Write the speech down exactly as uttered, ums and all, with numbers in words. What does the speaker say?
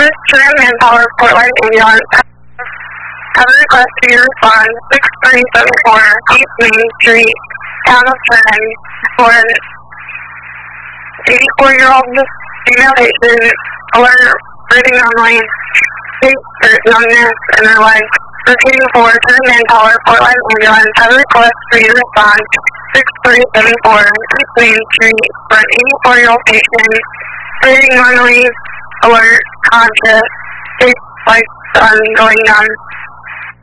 Service Trim Manpower Portland Ambulance. Have a request for you to respond six three seven four East Main Street, Town of Trenton, for an eighty-four-year-old female patient, alert, breathing normally, or numbness in her legs. Repeating for Trim Manpower Portland Ambulance. Have a request for you to respond six three seven four East Main Street for an eighty-four-year-old patient, breathing normally, alert, conscious, six like sun going down.